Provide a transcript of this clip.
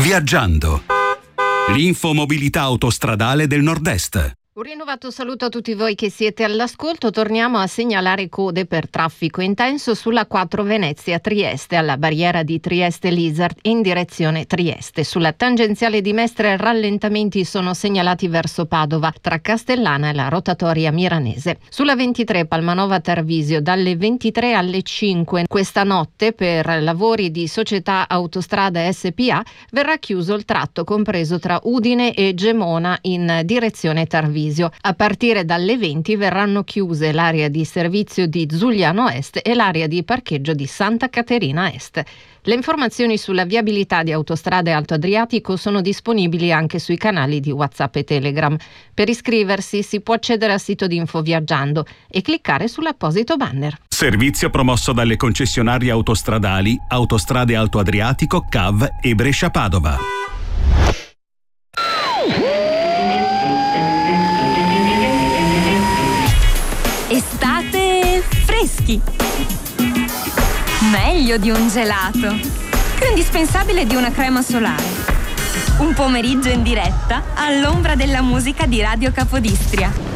Viaggiando. L'infomobilità autostradale del Nord-Est. Un rinnovato saluto a tutti voi che siete all'ascolto. Torniamo a segnalare code per traffico intenso sulla 4 Venezia-Trieste, alla barriera di Trieste-Lizard in direzione Trieste. Sulla tangenziale di Mestre rallentamenti sono segnalati verso Padova, tra Castellana e la rotatoria milanese. Sulla 23 Palmanova-Tarvisio dalle 23 alle 5 questa notte per lavori di Società Autostrada SPA verrà chiuso il tratto compreso tra Udine e Gemona in direzione Tarvisio. A partire dalle 20 verranno chiuse l'area di servizio di Zugliano Est e l'area di parcheggio di Santa Caterina Est. Le informazioni sulla viabilità di Autostrade Alto Adriatico sono disponibili anche sui canali di WhatsApp e Telegram. Per iscriversi si può accedere al sito di Infoviaggiando e cliccare sull'apposito banner. Servizio promosso dalle concessionarie autostradali Autostrade Alto Adriatico, CAV e Brescia-Padova. Estate freschi. Meglio di un gelato. Più indispensabile di una crema solare. Un pomeriggio in diretta all'ombra della musica di Radio Capodistria.